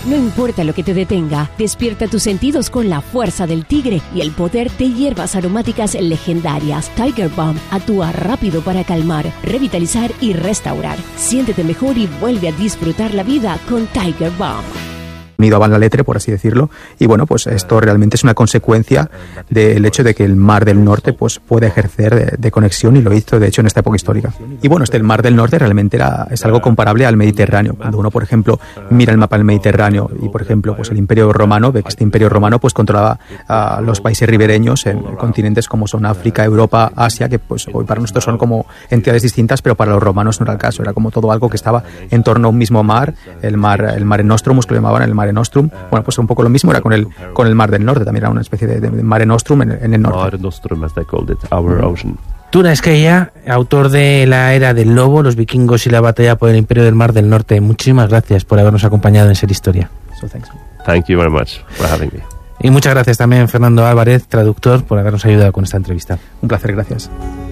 No importa lo que te detenga, despierta tus sentidos con la fuerza del tigre y el poder de hierbas aromáticas legendarias. Tiger Balm actúa rápido para calmar, revitalizar y restaurar. Siéntete mejor y vuelve a disfrutar la vida con Tiger Balm. Unido a Van la Letre, por así decirlo, y bueno, pues esto realmente es una consecuencia del hecho de que el Mar del Norte pues puede ejercer de conexión, y lo hizo de hecho en esta época histórica. Y bueno, el Mar del Norte realmente es algo comparable al Mediterráneo. Cuando uno, por ejemplo, mira el mapa del Mediterráneo y, por ejemplo, pues el Imperio Romano, ve que este Imperio Romano pues controlaba los países ribereños en continentes como son África, Europa, Asia, que pues hoy para nosotros son como entidades distintas, pero para los romanos no era el caso, era como todo algo que estaba en torno a un mismo mar, el Mare Nostrum, que lo llamaban el Mare Nostrum. Bueno, pues un poco lo mismo era con el Mar del Norte, también era una especie de Mare Nostrum en el norte. Mare Nostrum, as they called it, our ocean. Tuna Skeia, autor de La Era del Lobo, los vikingos y la batalla por el Imperio del Mar del Norte. Muchísimas gracias por habernos acompañado en Ser Historia. Thank you very much for having me. Y muchas gracias también, Fernando Álvarez, traductor, por habernos ayudado con esta entrevista. Un placer, gracias.